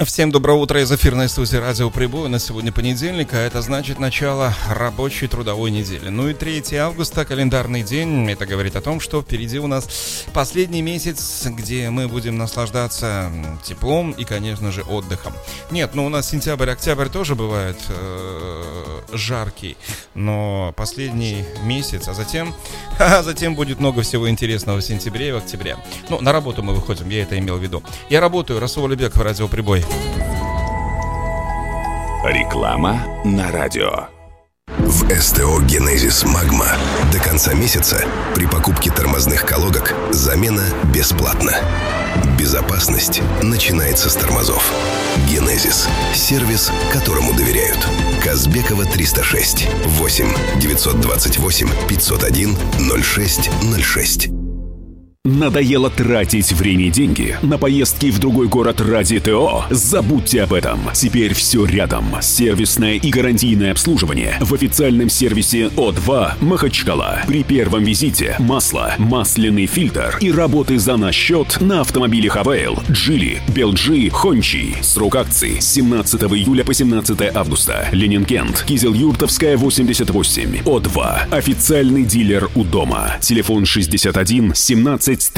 Всем доброе утро из эфирной студии Радио Прибой. На сегодня понедельник, а это значит начало рабочей трудовой недели. Ну и 3 августа, календарный день. Это говорит о том, что впереди у нас последний месяц, где мы будем наслаждаться теплом и, конечно же, отдыхом. Нет, ну у нас сентябрь, октябрь тоже бывает жаркий, но последний месяц, а затем будет много всего интересного в сентябре и в октябре. Ну, на работу мы выходим, я это имел в виду. Я работаю, Расул Алибеков, Радио Прибой. Реклама на радио. В СТО «Генезис Магма» до конца месяца при покупке тормозных колодок замена бесплатна. Безопасность начинается с тормозов. «Генезис» – сервис, которому доверяют. Казбекова 306 8 928 501 06 06. Надоело тратить время и деньги на поездки в другой город ради ТО? Забудьте об этом. Теперь все рядом. Сервисное и гарантийное обслуживание в официальном сервисе О2 Махачкала. При первом визите масло, масляный фильтр и работы за наш счет на автомобилях Авейл, Джили, Белджи, Хончи. Срок акции с 17 июля по 17 августа. Ленин-Кент, Кизел-Юртовская, 88. О2. Официальный дилер у дома. Телефон 61 17